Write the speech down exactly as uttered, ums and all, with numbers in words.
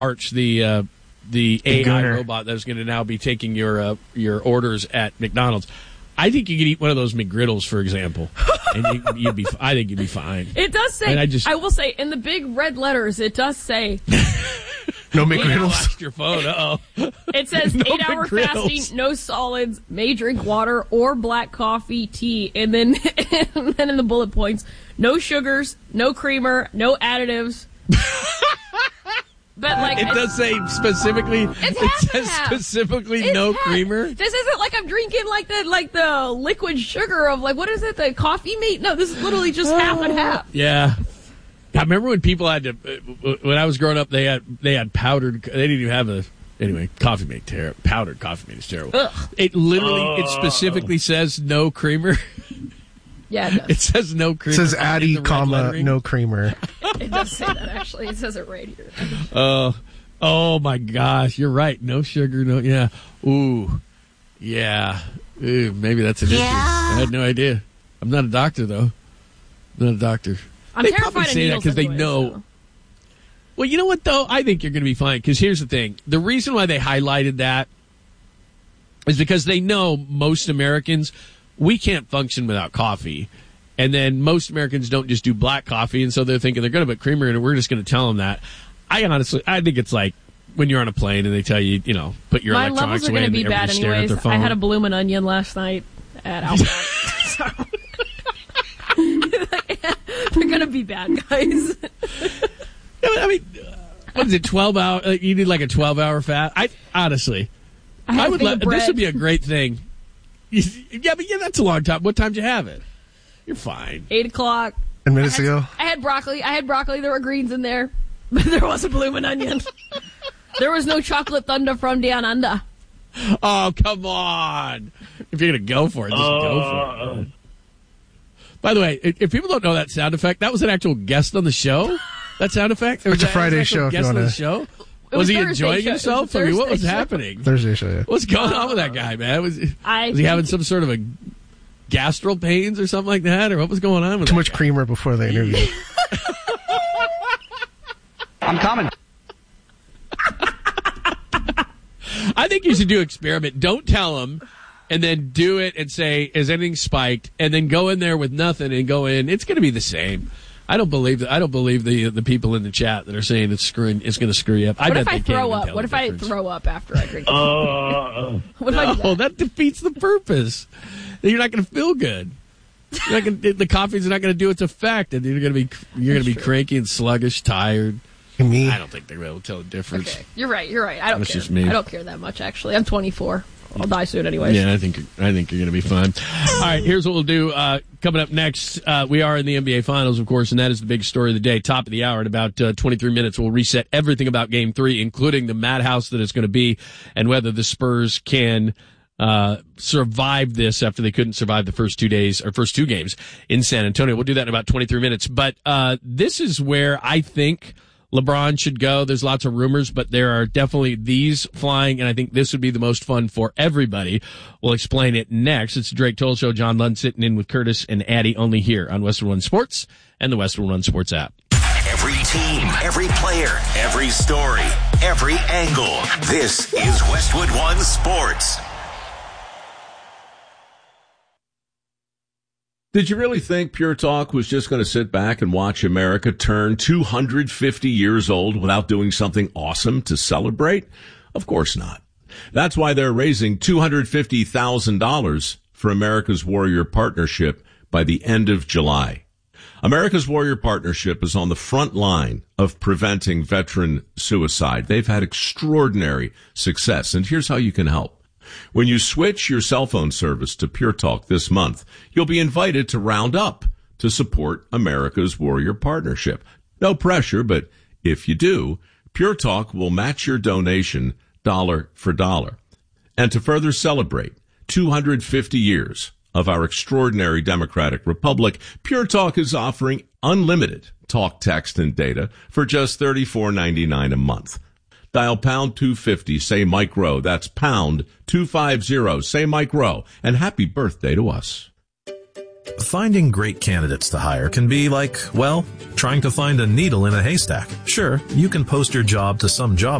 Arch, the uh, the A I Gunner. robot that's going to now be taking your uh, your orders at McDonald's. I think you could eat one of those McGriddles, for example, and you, you'd be. I think you'd be fine. It does say. And I I, just- will say in the big red letters, it does say. No You McGriddles. lost your phone. Uh-oh. It says No eight-hour McGriddles. fasting, no solids, may drink water or black coffee, tea, and then and then in the bullet points, no sugars, no creamer, no additives. But like It I- does say specifically. It's It half and says half. specifically It's no half. creamer. This isn't like I'm drinking like the like the liquid sugar of like what is it, the coffee mate? No, this is literally just half and half. Yeah. I remember when people had to, uh, when I was growing up, they had they had powdered. They didn't even have a anyway. Coffee mate terrible. Powdered coffee mate is terrible. Ugh. It literally, it specifically says no creamer. Yeah, it does. It says no It creamer. says in Addy, the red comma, lettering. no creamer. It does say that actually. It says it right here. Oh, oh my gosh, you're right. No sugar. No, yeah. Ooh, yeah. Ooh, maybe that's an issue. I had no idea. I'm not a doctor though. I'm not a doctor. I'm They terrified probably of say that needles because they anyway, know. so. Well, you know what, though? I think you're going to be fine, because here's the thing. The reason why they highlighted that is because they know most Americans, we can't function without coffee. And then most Americans don't just do black coffee, and so they're thinking they're going to put creamer in it. We're just going to tell them that. I honestly, I think it's like when you're on a plane and they tell you, you know, put your My electronics levels are away going to and be bad everybody's staring at anyways. their phone. I had a bloomin' onion last night at Outback. So they're going to be bad, guys. I mean, uh, what is it, twelve hour? Uh, you need like a twelve hour fast? I honestly, I, had I a would thing let, of this bread. would be a great thing. Yeah, but yeah, that's a long time. What time did you have it? You're fine. Eight o'clock. Ten minutes I had, ago. I had broccoli. I had broccoli. There were greens in there, but there was a bloomin' onion. There was no chocolate thunder from down under. Oh, come on. If you're going to go for it, just go for it. By the way, if if people don't know that sound effect, that was an actual guest on the show? That sound effect? Or was It's a that- Friday was that an actual show, if you guest on wanna- the show? It Was, was he Thursday enjoying show. It was himself? a I mean, what was Thursday show. happening? Thursday show, yeah. What's going on with that guy, man? Was, I was he having some sort of a gastral pains or something like that? Or what was going on with Too that much guy? creamer before the interview. I'm coming. I think you should do experiment. Don't tell him, and then do it and say, "Is anything spiked?" And then go in there with nothing and go in. It's going to be the same. I don't believe that. I don't believe the the people in the chat that are saying it's screwing. It's going to screw you up. I What bet if I they can't throw even up? tell What the if I difference. throw up after I drink? Uh, What if I do Oh, that? that defeats the purpose. You're not going to feel good. You're not gonna, the coffee's not going to do its effect, and you're going to be you're going to be cranky and sluggish, tired. Me. I don't think they're able to tell the difference. Okay, you're right. You're right. I don't That's care. just me. I don't care that much. Actually, I'm twenty-four. I'll die soon, anyways. Yeah, I think I think you're going to be fine. All right, here's what we'll do. Uh, coming up next, uh, we are in the N B A Finals, of course, and that is the big story of the day. Top of the hour in about uh, twenty-three minutes, we'll reset everything about Game Three, including the madhouse that it's going to be, and whether the Spurs can uh, survive this after they couldn't survive the first two days or first two games in San Antonio. We'll do that in about twenty-three minutes. But uh, this is where I think LeBron should go. There's lots of rumors, but there are definitely these flying, and I think this would be the most fun for everybody. We'll explain it next. It's the Drake Toll Show. John Lund sitting in with Curtis and Addy, only here on Westwood One Sports and the Westwood One Sports app. Every team, every player, every story, every angle. This is Westwood One Sports. Did you really think Pure Talk was just going to sit back and watch America turn two hundred fifty years old without doing something awesome to celebrate? Of course not. That's why they're raising two hundred fifty thousand dollars for America's Warrior Partnership by the end of July. America's Warrior Partnership is on the front line of preventing veteran suicide. They've had extraordinary success, and here's how you can help. When you switch your cell phone service to Pure Talk this month, you'll be invited to round up to support America's Warrior Partnership. No pressure, but if you do, Pure Talk will match your donation dollar for dollar. And to further celebrate two hundred fifty years of our extraordinary democratic republic, Pure Talk is offering unlimited talk, text, and data for just thirty-four ninety-nine a month. Dial pound two fifty, say Mike Rowe. That's pound two fifty, say Mike Rowe. And happy birthday to us. Finding great candidates to hire can be like, well, trying to find a needle in a haystack. Sure, you can post your job to some job